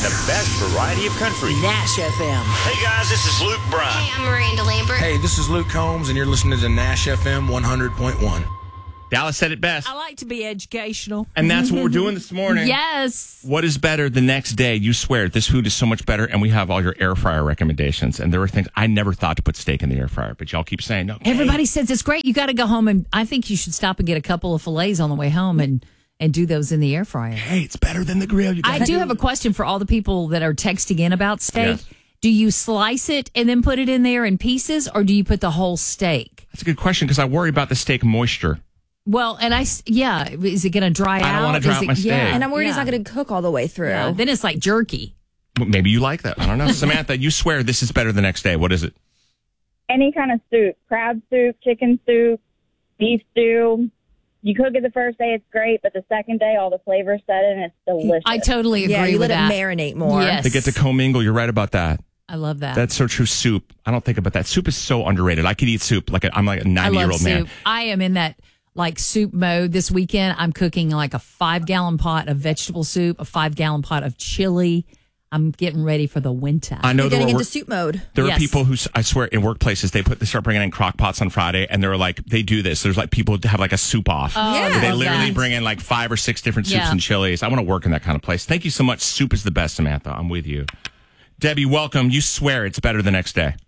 The best variety of country. Nash FM. Hey guys, this is Luke Bryan. Hey, I'm Miranda Lambert. Hey, this is Luke Combs, and you're listening to Nash FM 100.1. Dallas said it best. I like to be educational. And that's what we're doing this morning. Yes. What is better the next day? You swear this food is so much better, and we have all your air fryer recommendations. And there were things I never thought to put steak in the air fryer, but y'all keep saying no. Everybody says it's great. You got to go home, and I think you should stop and get a couple of fillets on the way home and do those in the air fryer. Hey, it's better than the grill. I do have a question for all the people that are texting in about steak. Yes. Do you slice it and then put it in there in pieces, or do you put the whole steak? That's a good question because I worry about the steak moisture. Well, and is it going to dry out? I don't want to dry out my steak. Yeah. And I'm worried it's not going to cook all the way through. Yeah, then it's like jerky. Well, maybe you like that. I don't know. Samantha, you swear this is better the next day. What is it? Any kind of soup, crab soup, chicken soup, beef stew. You cook it the first day, it's great, but the second day, all the flavors set in, it's delicious. I totally agree Yeah, you with let that. it marinate more. Yes. They get to commingle. You're right about that. I love that. That's so true. Soup. I don't think about that. Soup is so underrated. I could eat soup I'm like a 90-year-old man. I am in that like soup mode this weekend. I'm cooking like a 5-gallon pot of vegetable soup, a 5-gallon pot of chili. I'm getting ready for the winter. I know You're getting into soup mode. There are Yes. people who, I swear, in workplaces, they start bringing in crock pots on Friday, and they're like, they do this. There's like people have like a soup off. Yeah. They love literally that. bring in like 5 or 6 different soups Yeah. and chilies. I want to work in that kind of place. Thank you so much. Soup is the best, Samantha. I'm with you. Debbie, welcome. You swear it's better the next day.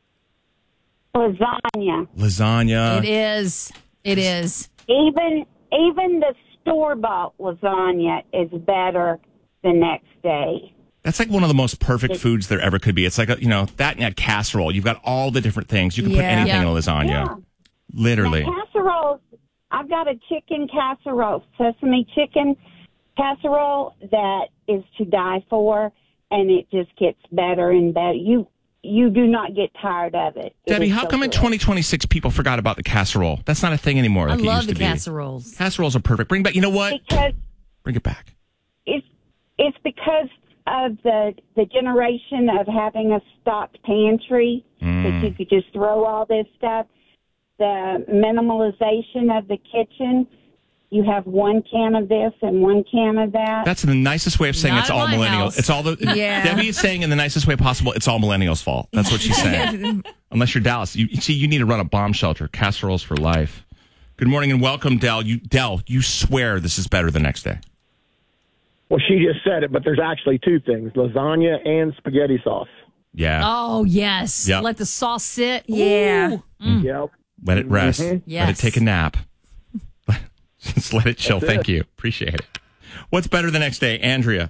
Lasagna. Lasagna. It is. It is. Even the store-bought lasagna is better the next day. That's like one of the most perfect foods there ever could be. It's like, that and a casserole. You've got all the different things. You can put Yeah. anything Yeah. in a lasagna. Yeah. Literally. Now, casseroles, I've got a chicken casserole, sesame chicken casserole that is to die for, and it just gets better and better. You do not get tired of it. Debbie, is how so come in good. 2026 people forgot about the casserole? That's not a thing anymore. I Like it love used the to be. casseroles. Casseroles are perfect. Bring back. You know what? Because Bring it back. it's because of the generation of having a stocked pantry that you could just throw all this stuff. The minimalization of the kitchen. You have 1 can of this and 1 can of that. That's the nicest way of saying Not it's in all my millennials. house. It's all the Yeah. Debbie is saying in the nicest way possible. It's all millennials' fault. That's what she's saying. Unless you're Dallas, you need to run a bomb shelter. Casseroles for life. Good morning and welcome, Del. You swear this is better the next day. Well, she just said it, but there's actually 2 things, lasagna and spaghetti sauce. Yeah. Oh, yes. Yep. Let the sauce sit. Yeah. Ooh. Yep. Let it rest. Mhm. Let it Yes. take a nap. Just let it chill. That's Thank it. you. Appreciate it. What's better the next day, Andrea?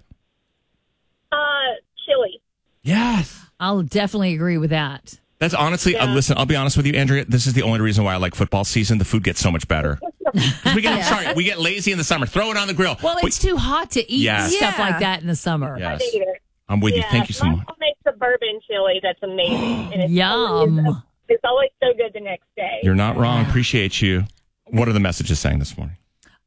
Chili. Yes. I'll definitely agree with that. That's honestly, listen, I'll be honest with you, Andrea. This is the only reason why I like football season. The food gets so much better. we get lazy in the summer. Throw it on the grill. Well, it's too hot to eat Yes. stuff Yeah. like that in the summer. Yes. I'm with you. Thank you so much. Mom makes a bourbon chili that's amazing. And Yum. It's always so good the next day. You're not wrong. Appreciate you. What are the messages saying this morning?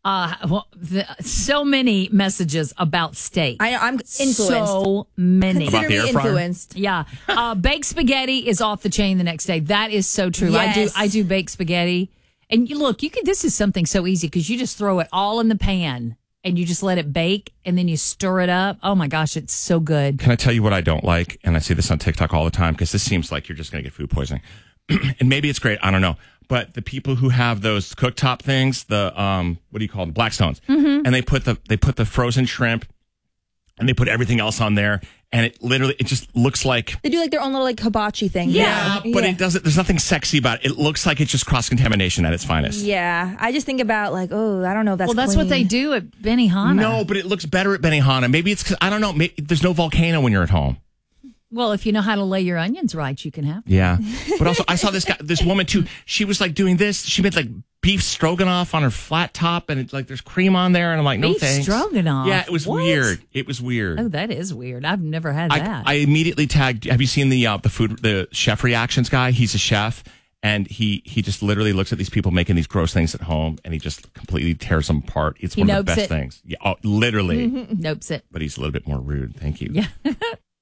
So many messages about steak. I'm influenced. So many. About Consider the me air fryer? influenced. Yeah. Baked spaghetti is off the chain the next day. That is so true. Yes. I do baked spaghetti. And this is something so easy because you just throw it all in the pan and you just let it bake and then you stir it up. Oh my gosh, it's so good. Can I tell you what I don't like? And I see this on TikTok all the time because this seems like you're just going to get food poisoning. And maybe it's great. I don't know. But the people who have those cooktop things, the what do you call them, Blackstones, and they put the frozen shrimp, and they put everything else on there, and it just looks like They do like their own little like hibachi thing. but it doesn't. There's nothing sexy about it. It looks like it's just cross contamination at its finest. Yeah. I just think about like, oh, I don't know if that's Well, that's what they clean. do at Benihana. No, but it looks better at Benihana. Maybe it's 'cause, I don't know. Maybe there's no volcano when you're at home. Well, if you know how to lay your onions right, you can have. Yeah, but also I saw this woman too. She was like doing this. She made like beef stroganoff on her flat top, and it's like there's cream on there, and I'm like, no Beef thanks. stroganoff? Yeah, it was What? weird. It was weird. Oh, that is weird. I've never had that. I immediately tagged. Have you seen the chef reactions guy? He's a chef, and he just literally looks at these people making these gross things at home, and he just completely tears them apart. It's He one of the nopes best it. things. Yeah, literally. Nopes it. But he's a little bit more rude. Thank you. Yeah.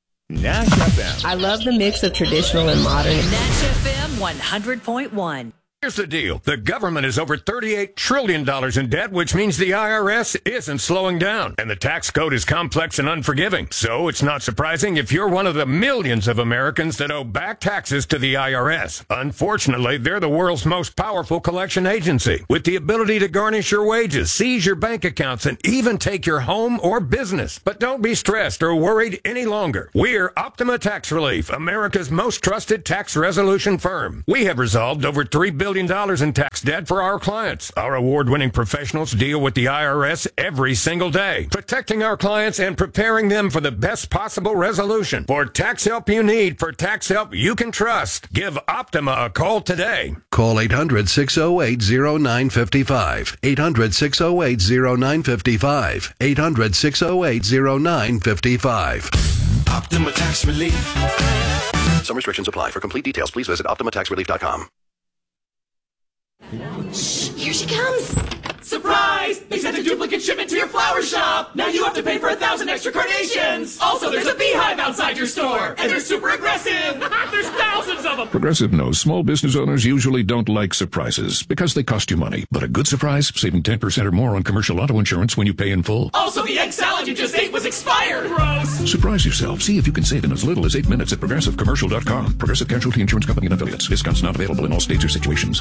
Nash FM. I love the mix of traditional and modern. Nash FM 100.1. Here's the deal. The government is over $38 trillion in debt, which means the IRS isn't slowing down. And the tax code is complex and unforgiving. So it's not surprising if you're one of the millions of Americans that owe back taxes to the IRS. Unfortunately, they're the world's most powerful collection agency, with the ability to garnish your wages, seize your bank accounts, and even take your home or business. But don't be stressed or worried any longer. We're Optima Tax Relief, America's most trusted tax resolution firm. We have resolved over $3 billion in tax debt for our clients. Our award-winning professionals deal with the IRS every single day, protecting our clients and preparing them for the best possible resolution. For tax help you need, for tax help you can trust, give Optima a call today. Call 800-608-0955. 800-608-0955. 800-608-0955. Optima Tax Relief. Some restrictions apply. For complete details, please visit OptimaTaxRelief.com. Shh, here she comes. Surprise! They sent a duplicate shipment to your flower shop. Now you have to pay for 1,000 extra carnations. Also, there's a beehive outside your store, and they're super aggressive. There's thousands of them. Progressive knows small business owners usually don't like surprises because they cost you money. But a good surprise, saving 10% or more on commercial auto insurance when you pay in full. Also, the egg salad you just ate was expired. Gross. Surprise yourself. See if you can save in as little as 8 minutes at ProgressiveCommercial.com. Progressive Casualty Insurance Company and Affiliates. Discounts not available in all states or situations.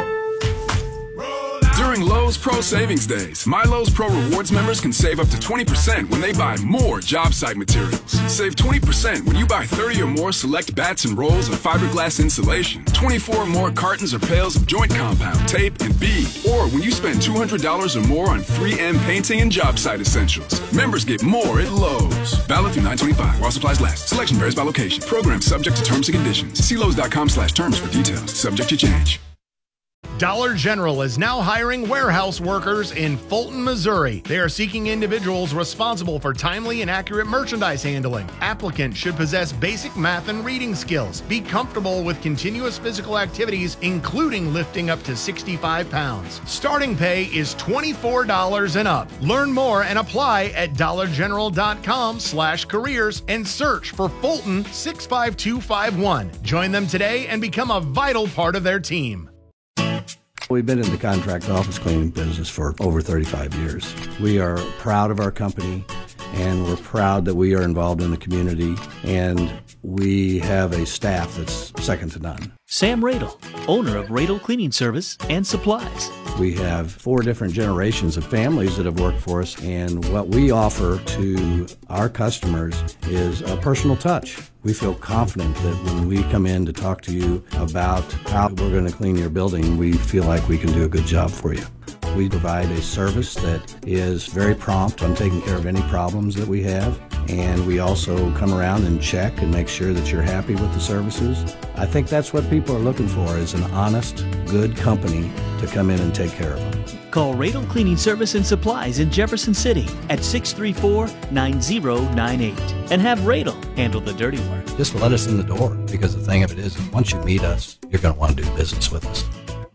During Lowe's Pro Savings Days, My Lowe's Pro Rewards members can save up to 20% when they buy more job site materials. Save 20% when you buy 30 or more select bats and rolls of fiberglass insulation, 24 or more cartons or pails of joint compound, tape, and bead, or when you spend $200 or more on 3M painting and job site essentials. Members get more at Lowe's. Valid through 9/25 while supplies last. Selection varies by location. Program subject to terms and conditions. See Lowe's.com/terms for details. Subject to change. Dollar General is now hiring warehouse workers in Fulton, Missouri. They are seeking individuals responsible for timely and accurate merchandise handling. Applicants should possess basic math and reading skills, be comfortable with continuous physical activities, including lifting up to 65 pounds. Starting pay is $24 and up. Learn more and apply at dollargeneral.com/careers and search for Fulton 65251. Join them today and become a vital part of their team. We've been in the contract office cleaning business for over 35 years. We are proud of our company, and we're proud that we are involved in the community, and we have a staff that's second to none. Sam Radel, owner of Radel Cleaning Service and Supplies. We have 4 different generations of families that have worked for us, and what we offer to our customers is a personal touch. We feel confident that when we come in to talk to you about how we're going to clean your building, we feel like we can do a good job for you. We provide a service that is very prompt on taking care of any problems that we have, and we also come around and check and make sure that you're happy with the services. I think that's what people are looking for, is an honest, good company to come in and take care of them. Call Radel Cleaning Service and Supplies in Jefferson City at 634-9098 and have Radel handle the dirty work. Just let us in the door, because the thing of it is, once you meet us, you're going to want to do business with us.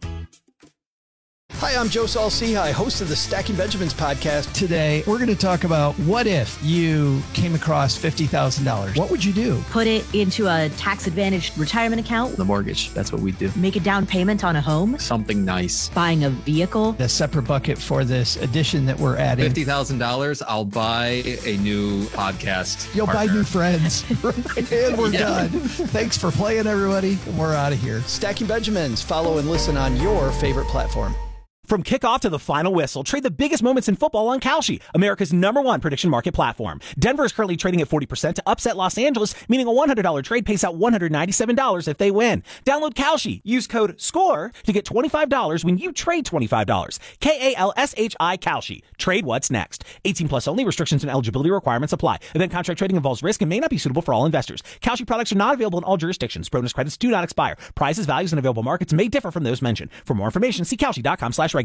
Hi, I'm Joe Saul-Sehy, host of the Stacking Benjamins podcast. Today, we're going to talk about what if you came across $50,000. What would you do? Put it into a tax-advantaged retirement account. The mortgage, that's what we do. Make a down payment on a home. Something nice. Buying a vehicle. A separate bucket for this addition that we're adding. $50,000, I'll buy a new podcast You'll partner. buy new friends. And we're done. Thanks for playing, everybody. We're out of here. Stacking Benjamins. Follow and listen on your favorite platform. From kickoff to the final whistle, trade the biggest moments in football on Kalshi, America's #1 prediction market platform. Denver is currently trading at 40% to upset Los Angeles, meaning a $100 trade pays out $197 if they win. Download Kalshi. Use code SCORE to get $25 when you trade $25. KALSHI Kalshi. Trade what's next. 18 plus only. Restrictions and eligibility requirements apply. Event contract trading involves risk and may not be suitable for all investors. Kalshi products are not available in all jurisdictions. Bonus credits do not expire. Prices, values, and available markets may differ from those mentioned. For more information, see Kalshi.com/regulatory.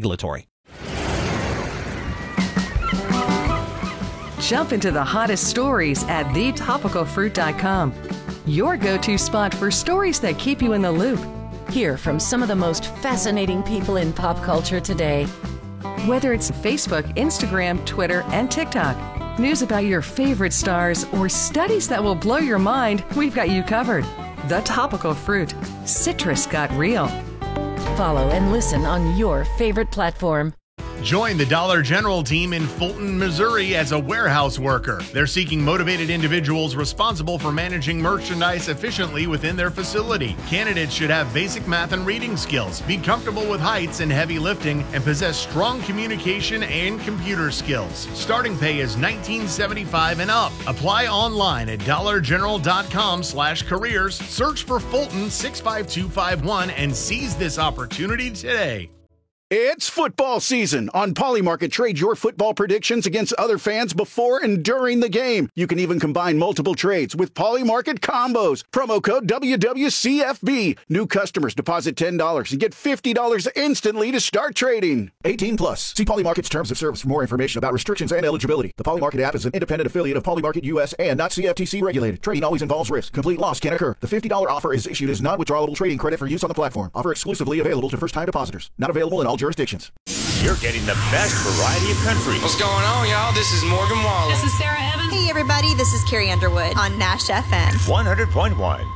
Jump into the hottest stories at thetopicalfruit.com. Your go-to spot for stories that keep you in the loop. Hear from some of the most fascinating people in pop culture today. Whether it's Facebook, Instagram, Twitter, and TikTok, news about your favorite stars, or studies that will blow your mind, we've got you covered. The Topical Fruit. Citrus got real. Follow and listen on your favorite platform. Join the Dollar General team in Fulton, Missouri as a warehouse worker. They're seeking motivated individuals responsible for managing merchandise efficiently within their facility. Candidates should have basic math and reading skills, be comfortable with heights and heavy lifting, and possess strong communication and computer skills. Starting pay is $19.75 and up. Apply online at dollargeneral.com/careers. Search for Fulton 65251 and seize this opportunity today. It's football season. On Polymarket, trade your football predictions against other fans before and during the game. You can even combine multiple trades with Polymarket combos. Promo code WWCFB. New customers deposit $10 and get $50 instantly to start trading. 18 plus. See Polymarket's terms of service for more information about restrictions and eligibility. The Polymarket app is an independent affiliate of Polymarket US and not CFTC regulated. Trading always involves risk. Complete loss can occur. The $50 offer is issued as non-withdrawable trading credit for use on the platform. Offer exclusively available to first-time depositors. Not available in all jurisdictions. You're getting the best variety of country. What's going on, y'all? This is Morgan Wallen. This is Sarah Evans. Hey, everybody. This is Carrie Underwood on Nash FM. 100.1.